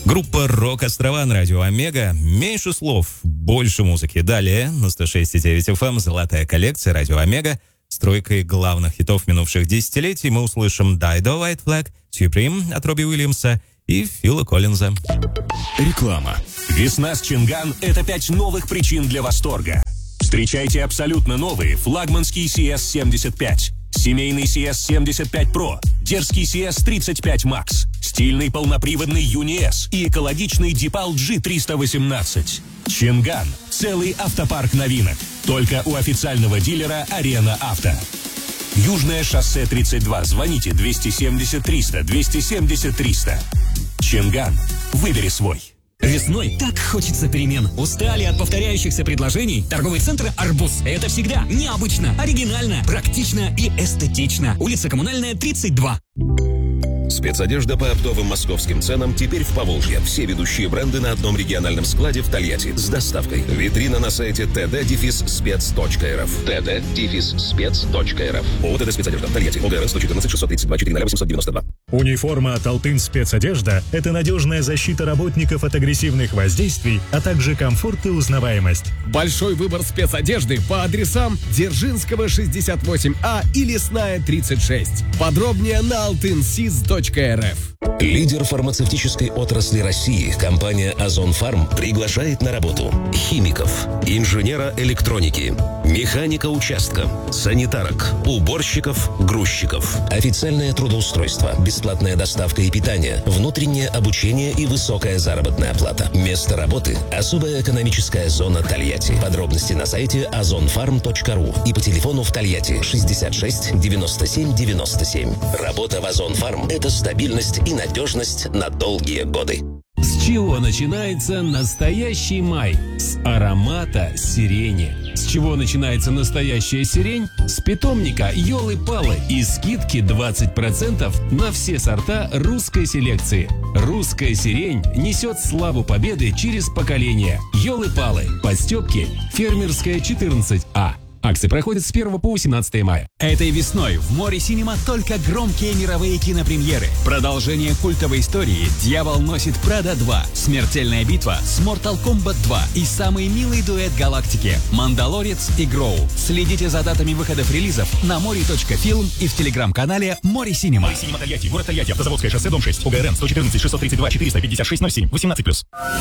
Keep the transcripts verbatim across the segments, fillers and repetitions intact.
Группа «Рок-Острова» на радио «Омега». Меньше слов, больше музыки. Далее на сто шесть и девять эф эм «Золотая коллекция» радио «Омега». С тройкой главных хитов минувших десятилетий мы услышим «Dido», «White Flag», «Supreme» от Робби Уильямса и Фила Коллинза. Реклама. Весна с Чинган – это пять новых причин для восторга. Встречайте абсолютно новые флагманский си эс семьдесят пять, семейный си эс семьдесят пять про, дерзкий си эс тридцать пять макс, стильный полноприводный Юни эс и экологичный Дипал джи триста восемнадцать. Чинган – целый автопарк новинок. Только у официального дилера «Арена Авто». Южное шоссе тридцать два. Звоните двести семьдесят триста, двести семьдесят триста. Чинган. Выбери свой. Весной так хочется перемен. Устали от повторяющихся предложений? Торговый центр «Арбуз» — это всегда необычно, оригинально, практично и эстетично. Улица Коммунальная, тридцать два. Спецодежда по оптовым московским ценам теперь в Поволжье. Все ведущие бренды на одном региональном складе в Тольятти с доставкой. Витрина на сайте тэ дэ спец точка эр эф. тэ дэ спец точка эр эф. ООО «ТД Спецодежда» Тольятти. ОГРН сто четырнадцать шестьсот тридцать два четыре ноль восемьсот девяносто два. Униформа от «Алтын Спецодежда» — это надежная защита работников от агрессивных воздействий, а также комфорт и узнаваемость. Большой выбор спецодежды по адресам Дзержинского шестьдесят восемь а и Лесная тридцать шесть. Подробнее на алтын сиз точка эр эф. Лидер фармацевтической отрасли России, компания «Озон Фарм» приглашает на работу химиков, инженера электроники, механика участка, санитарок, уборщиков, грузчиков. Официальное трудоустройство, бесплатная доставка и питание, внутреннее обучение и высокая заработная плата. Место работы – особая экономическая зона Тольятти. Подробности на сайте озон фарм точка ру и по телефону в Тольятти шестьдесят шесть девяносто семь девяносто семь. Работа в «Озон Фарм» – это стабильность и надежность на долгие годы. С чего начинается настоящий май? С аромата сирени. С чего начинается настоящая сирень? С питомника Ёлы-Палы и скидки двадцать процентов на все сорта русской селекции. Русская сирень несет славу победы через поколения. Ёлы-Палы. Подстёпки. Фермерская четырнадцать а. Акции проходят с первого по восемнадцатое мая. Этой весной в Море Синема только громкие мировые кинопремьеры. Продолжение культовой истории «Дьявол носит Прада два», «Смертельная битва» с Mortal Kombat два и самый милый дуэт галактики «Мандалорец» и «Гроу». Следите за датами выходов релизов на море точка фильм и в телеграм-канале Море Синема. Море Синема Тольятти, город Тольятти, Автозаводское шоссе, дом шесть, ОГРН сто четырнадцать шестьсот тридцать два четыреста пятьдесят шесть ноль семь, восемнадцать плюс.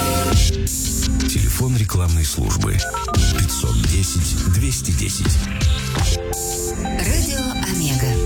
Телефон рекламной службы пятьсот десять двести десять. Радио «Омега».